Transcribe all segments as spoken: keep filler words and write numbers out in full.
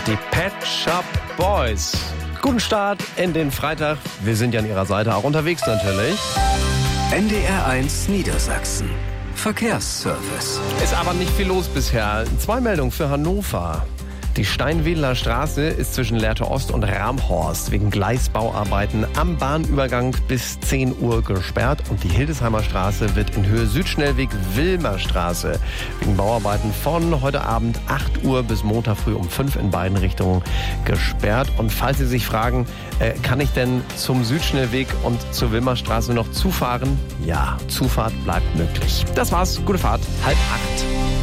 Die Pet Shop Boys. Guten Start in den Freitag. Wir sind ja an Ihrer Seite, auch unterwegs natürlich. N D R eins Niedersachsen. Verkehrsservice. Ist aber nicht viel los bisher. Zwei Meldungen für Hannover. Die Steinwedler Straße ist zwischen Lehrte Ost und Ramhorst wegen Gleisbauarbeiten am Bahnübergang bis zehn Uhr gesperrt. Und die Hildesheimer Straße wird in Höhe Südschnellweg Wilmerstraße wegen Bauarbeiten von heute Abend acht Uhr bis Montag früh um fünf in beiden Richtungen gesperrt. Und falls Sie sich fragen, äh, kann ich denn zum Südschnellweg und zur Wilmerstraße noch zufahren? Ja, Zufahrt bleibt möglich. Das war's. Gute Fahrt. Halb acht.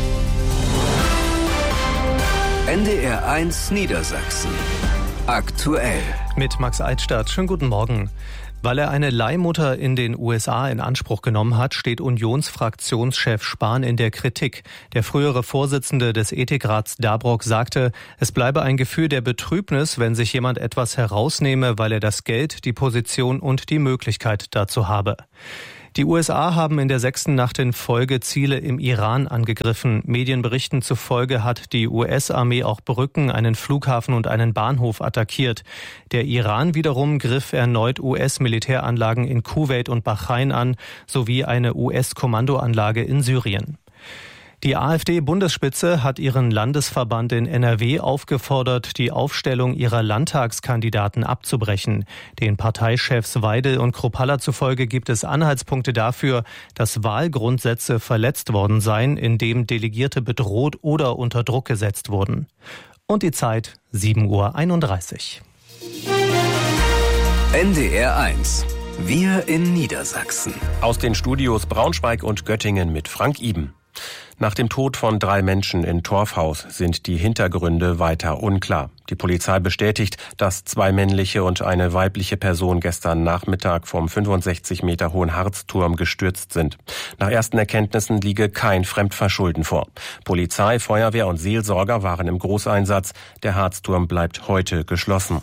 N D R eins Niedersachsen. Aktuell. Mit Max Eitstadt. Schönen guten Morgen. Weil er eine Leihmutter in den U S A in Anspruch genommen hat, steht Unionsfraktionschef Spahn in der Kritik. Der frühere Vorsitzende des Ethikrats Dabrock sagte, es bleibe ein Gefühl der Betrübnis, wenn sich jemand etwas herausnehme, weil er das Geld, die Position und die Möglichkeit dazu habe. Die U S A haben in der sechsten Nacht in Folge Ziele im Iran angegriffen. Medienberichten zufolge hat die U S-Armee auch Brücken, einen Flughafen und einen Bahnhof attackiert. Der Iran wiederum griff erneut U S-Militäranlagen in Kuwait und Bahrain an, sowie eine U S-Kommandoanlage in Syrien. Die AfD-Bundesspitze hat ihren Landesverband in N R W aufgefordert, die Aufstellung ihrer Landtagskandidaten abzubrechen. Den Parteichefs Weidel und Kruppalla zufolge gibt es Anhaltspunkte dafür, dass Wahlgrundsätze verletzt worden seien, indem Delegierte bedroht oder unter Druck gesetzt wurden. Und die Zeit sieben Uhr einunddreißig. N D R eins. Wir in Niedersachsen. Aus den Studios Braunschweig und Göttingen mit Frank Iben. Nach dem Tod von drei Menschen in Torfhaus sind die Hintergründe weiter unklar. Die Polizei bestätigt, dass zwei männliche und eine weibliche Person gestern Nachmittag vom fünfundsechzig Meter hohen Harzturm gestürzt sind. Nach ersten Erkenntnissen liege kein Fremdverschulden vor. Polizei, Feuerwehr und Seelsorger waren im Großeinsatz. Der Harzturm bleibt heute geschlossen.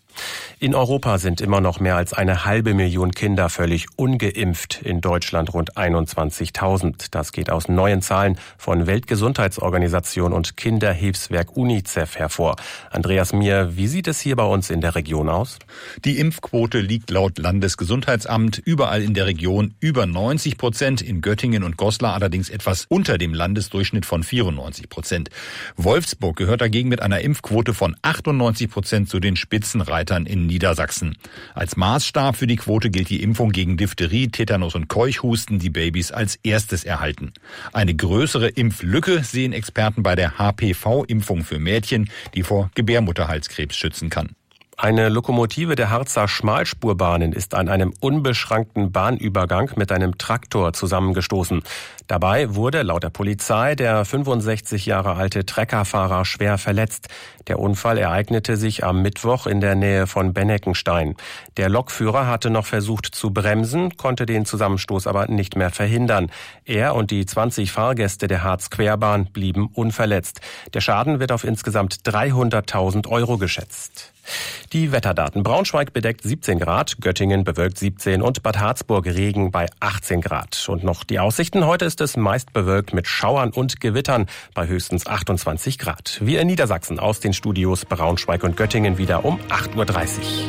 In Europa sind immer noch mehr als eine halbe Million Kinder völlig ungeimpft, in Deutschland rund einundzwanzigtausend. Das geht aus neuen Zahlen von Weltgesundheitsorganisation und Kinderhilfswerk UNICEF hervor. Andreas Mier, wie sieht es hier bei uns in der Region aus? Die Impfquote liegt laut Landesgesundheitsamt überall in der Region über neunzig Prozent, in Göttingen und Goslar allerdings etwas unter dem Landesdurchschnitt von vierundneunzig Prozent. Wolfsburg gehört dagegen mit einer Impfquote von achtundneunzig Prozent zu den Spitzenreitern in Niedersachsen. Als Maßstab für die Quote gilt die Impfung gegen Diphtherie, Tetanus und Keuchhusten, die Babys als erstes erhalten. Eine größere Impflücke sehen Experten bei der H P V-Impfung für Mädchen, die vor Gebärmutterhalskrebs schützen kann. Eine Lokomotive der Harzer Schmalspurbahnen ist an einem unbeschrankten Bahnübergang mit einem Traktor zusammengestoßen. Dabei wurde laut der Polizei der fünfundsechzig Jahre alte Treckerfahrer schwer verletzt. Der Unfall ereignete sich am Mittwoch in der Nähe von Benneckenstein. Der Lokführer hatte noch versucht zu bremsen, konnte den Zusammenstoß aber nicht mehr verhindern. Er und die zwanzig Fahrgäste der Harz-Querbahn blieben unverletzt. Der Schaden wird auf insgesamt dreihunderttausend Euro geschätzt. Die Wetterdaten. Braunschweig bedeckt siebzehn Grad, Göttingen bewölkt siebzehn und Bad Harzburg Regen bei achtzehn Grad. Und noch die Aussichten. Heute ist es meist bewölkt mit Schauern und Gewittern bei höchstens achtundzwanzig Grad. Wir in Niedersachsen aus den Studios Braunschweig und Göttingen wieder um acht Uhr dreißig.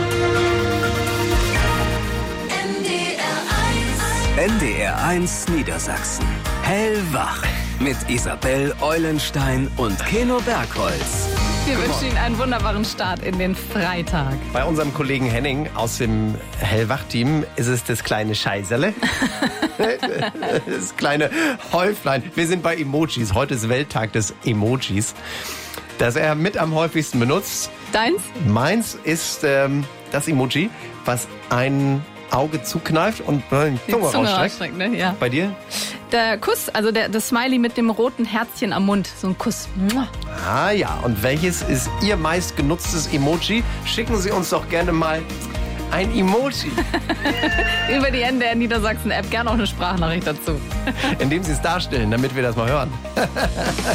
N D R eins Niedersachsen. Hellwach. Mit Isabel Eulenstein und Keno Bergholz. Wir wünschen Ihnen einen wunderbaren Start in den Freitag. Bei unserem Kollegen Henning aus dem Hellwach-Team ist es das kleine Scheißerle. Das kleine Häuflein. Wir sind bei Emojis. Heute ist Welttag des Emojis, das er mit am häufigsten benutzt. Deins? Meins ist ähm, das Emoji, was ein Auge zukneift und die Zunge, Zunge rausstreckt. Ne? Ja. Bei dir? Der Kuss, also der, das Smiley mit dem roten Herzchen am Mund. So ein Kuss. Ah ja, und welches ist Ihr meist genutztes Emoji? Schicken Sie uns doch gerne mal ein Emoji. Über die N D R Niedersachsen App, gerne auch eine Sprachnachricht dazu. Indem Sie es darstellen, damit wir das mal hören.